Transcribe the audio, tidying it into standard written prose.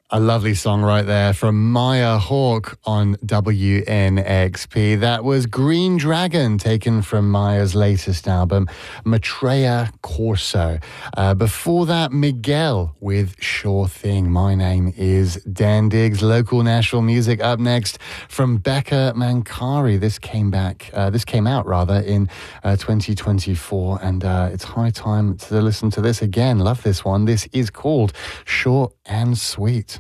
A lovely song right there from Maya Hawke on WNXP. That was Green Dragon, taken from Maya's latest album, Maitreya Corso. Before that, Miguel with Sure Thing. My name is Dan Diggs. Local national music up next from Becca Mankari. This came out in 2024, and it's high time to listen to this again. Love this one. This is called Short and Sweet.